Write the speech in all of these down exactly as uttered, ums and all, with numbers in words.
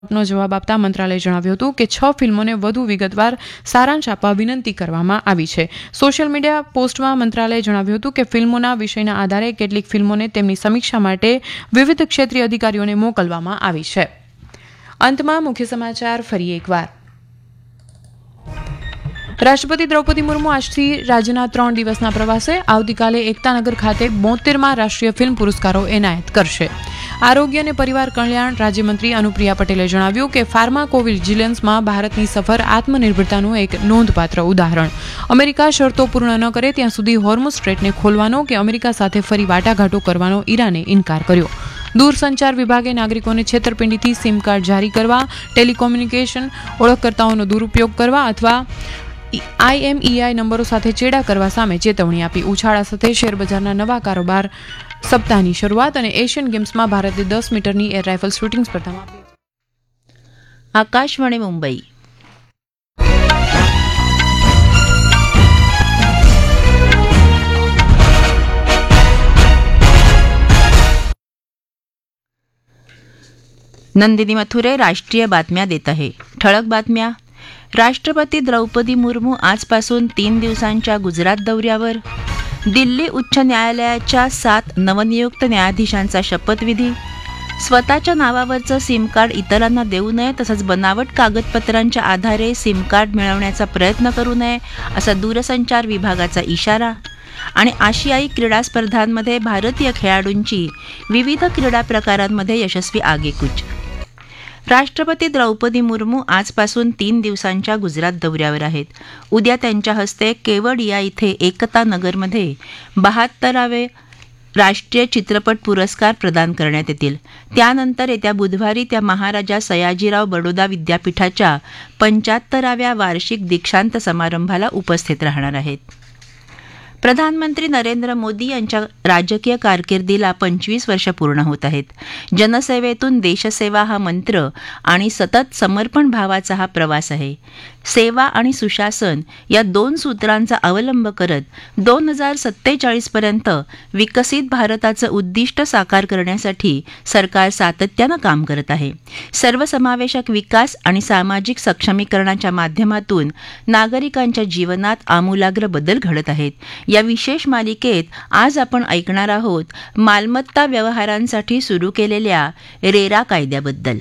નો જવાબ આપતા મંત્રાલયે જણાવ્યું હતું કે છ ફિલ્મોને વધુ વિગતવાર સારાંશ આપવા વિનંતી કરવામાં આવી છે. સોશિયલ મીડિયા પોસ્ટમાં મંત્રાલયે જણાવ્યું હતું કે ફિલ્મોના વિષયના આધારે કેટલીક ફિલ્મોને તેમની સમીક્ષા માટે વિવિધ ક્ષેત્રીય અધિકારીઓને મોકલવામાં આવી છે. અંતમાં મુખ્ય સમાચાર ફરી એકવાર. રાષ્ટ્રપતિ દ્રૌપદી મુર્મુ આજથી રાજ્યના ત્રણ દિવસના પ્રવાસે આવતીકાલે એકતાનગર ખાતે બોતેરમાં રાષ્ટ્રીય ફિલ્મ પુરસ્કારો એનાયત કરશે. આરોગ્ય અને પરિવાર કલ્યાણ રાજ્યમંત્રી અનુપ્રિયા પટેલે જણાવ્યું કે ફાર્માકોવિજિલન્સમાં ભારતની સફર આત્મનિર્ભરતાનું એક નોંધપાત્ર ઉદાહરણ. અમેરિકા શરતો પૂર્ણ ન કરે ત્યાં સુધી હોર્મુઝ સ્ટ્રેટને ખોલવાનો કે અમેરિકા સાથે ફરી વાટાઘાટો કરવાનો ઈરાને ઇનકાર કર્યો. દૂરસંચાર વિભાગે નાગરિકોને છેતરપિંડીથી સિમ કાર્ડ જારી કરવા, ટેલિકોમ્યુનિકેશન ઓળખકર્તાઓનો દુરુપયોગ કરવા અથવા આઈએમઈઆઈ નંબરો સાથે ચેડા કરવા સામે ચેતવણી આપી. ઉછાળા સાથે શેરબજારના નવા કારોબાર સપ્તાહની શરૂઆત અને એશિયન ગેમ્સમાં ભારતે દસ મીટરની એર રાઇફલ શૂટિંગ સ્પર્ધામાં. આકાશવાણી મુંબई. नंदिनी मथुरे राष्ट्रीय बातम्या देत आहे. ठळक बातम्या. राष्ट्रपती द्रौपदी मुर्मू आजपासून तीन दिवसांच्या गुजरात दौऱ्यावर. दिल्ली उच्च न्यायालयाच्या सात नवनियुक्त न्यायाधीशांचा शपथविधी. स्वतःच्या नावावरचं सिम कार्ड इतरांना देऊ नये तसंच बनावट कागदपत्रांच्या आधारे सिम कार्ड मिळवण्याचा प्रयत्न करू नये असा दूरसंचार विभागाचा इशारा. आणि आशियाई क्रीडा स्पर्धांमध्ये भारतीय खेळाडूंची विविध क्रीडा प्रकारांमध्ये यशस्वी आगेकूच. राष्ट्रपती द्रौपदी मुर्मू आजपासून तीन दिवसांच्या गुजरात दौऱ्यावर आहेत. उद्या त्यांच्या हस्ते केवडिया इथे एकता नगरमध्ये बहात्तरावे राष्ट्रीय चित्रपट पुरस्कार प्रदान करण्यात येतील. त्यानंतर येत्या बुधवारी त्या महाराजा सयाजीराव बडोदा विद्यापीठाच्या पंच्याहत्तराव्या वार्षिक दीक्षांत समारंभाला उपस्थित राहणार आहेत. प्रधानमंत्री नरेंद्र मोदी यांच्या राजकीय कारकिर्दीला पंचवीस वर्ष पूर्ण होत आहेत. जनसेवेतून देशसेवा हा मंत्र आणि सतत समर्पण भावाचा हा प्रवास आहे. सेवा आणि सुशासन या दोन सूत्रांचा अवलंब करत दोन हजार सत्तेचाळीस पर्यंत विकसित भारताचं उद्दिष्ट साकार करण्यासाठी सरकार सातत्यानं काम करत आहे. सर्वसमावेशक विकास आणि सामाजिक सक्षमीकरणाच्या माध्यमातून नागरिकांच्या जीवनात आमूलाग्र बदल घडत आहेत. या विशेष मालिकेत आज आपण ऐकणार आहोत मालमत्ता व्यवहारांसाठी सुरू केलेल्या रेरा कायद्याबद्दल.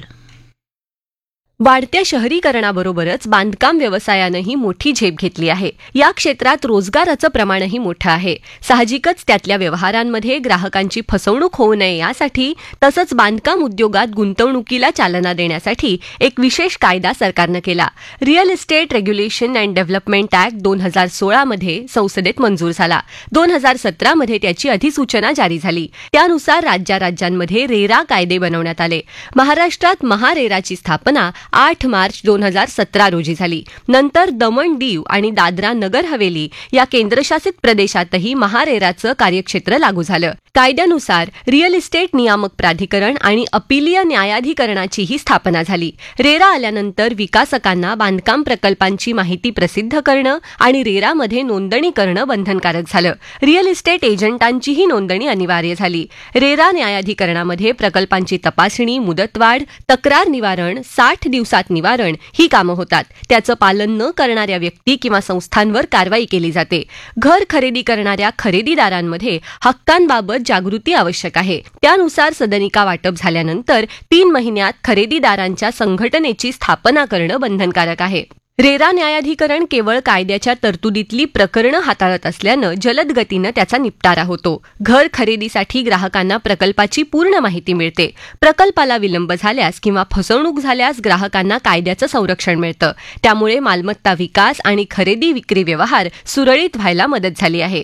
वाढत्या शहरीकरणाबरोबरच बांधकाम व्यवसायानंही मोठी झेप घेतली आहे. या क्षेत्रात रोजगाराचं प्रमाणही मोठं आहे. साहजिकच त्यातल्या व्यवहारांमध्ये ग्राहकांची फसवणूक होऊ नये यासाठी तसंच बांधकाम उद्योगात गुंतवणुकीला चालना देण्यासाठी एक विशेष कायदा सरकारनं केला. Real estate regulation and development act दोन हजार सोळामध्ये संसदेत मंजूर झाला. दोन हजार सतरामध्ये त्याची अधिसूचना जारी झाली. त्यानुसार राज्या राज्यांमध्ये रेरा कायदे बनवण्यात आले. महाराष्ट्रात महारेराची स्थापना आठ मार्च दोन हजार सतरा रोजी झाली. नंतर दमण दीव आणि दादरा नगर हवेली या केंद्रशासित प्रदेशातही महारेराचं कार्यक्षेत्र लागू झालं. कायद्यानुसार रिअल इस्टेट नियामक प्राधिकरण आणि अपिलीय न्यायाधिकरणाचीही स्थापना झाली. रेरा आल्यानंतर विकासकांना बांधकाम प्रकल्पांची माहिती प्रसिद्ध करणं आणि रेरामध्ये नोंदणी करणं बंधनकारक झालं. रिअल इस्टेट एजंटांचीही नोंदणी अनिवार्य झाली. रेरा न्यायाधिकरणामध्ये प्रकल्पांची तपासणी, मुदतवाढ, तक्रार निवारण, साठ दिवसात निवारण ही कामं होतात. त्याचं पालन न करणाऱ्या व्यक्ती किंवा संस्थांवर कारवाई केली जाते. घर खरेदी करणाऱ्या खरेदीदारांमध्ये हक्कांबाबत जागृती आवश्यक आहे. त्यानुसार सदनिका वाटप झाल्यानंतर तीन महिन्यात खरेदीदारांच्या संघटनेची स्थापना करणं बंधनकारक आहे. रेरा न्यायाधिकरण केवळ कायद्याच्या तरतुदीतली प्रकरणं हाताळत असल्यानं जलद गतीनं त्याचा निपटारा होतो. घर खरेदीसाठी ग्राहकांना प्रकल्पाची पूर्ण माहिती मिळते. प्रकल्पाला विलंब झाल्यास किंवा फसवणूक झाल्यास ग्राहकांना कायद्याचं संरक्षण मिळतं. त्यामुळे मालमत्ता विकास आणि खरेदी विक्री व्यवहार सुरळीत व्हायला मदत झाली आहे.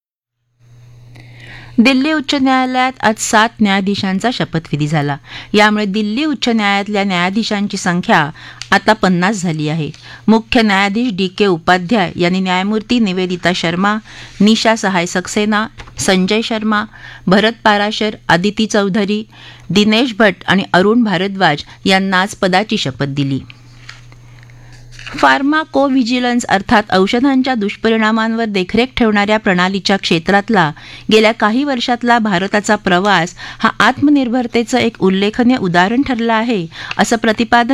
दिल्ली उच्च न्यायालयात आज सात न्यायाधीशांचा शपथविधी झाला. यामुळे दिल्ली उच्च न्यायालयातल्या न्यायाधीशांची संख्या आता पन्नास झाली आहे. मुख्य न्यायाधीश डी के उपाध्याय यांनी न्यायमूर्ती निवेदिता शर्मा, निशा सहाय सक्सेना, संजय शर्मा, भरत पाराशर, आदिती चौधरी, दिनेश भट्ट आणि अरुण भारद्वाज यांना आज पदाची शपथ दिली. फार्माकोव्हिजिलन्स अर्थात औषधांच्या दुष्परिणामांवर देखरेख ठेवणाऱ्या प्रणालीच्या क्षेत्रातला गेल्या काही वर्षातला भारताचा प्रवास हा आत्मनिर्भरतेचं एक उल्लेखनीय उदाहरण ठरलं आहे असं प्रतिपादन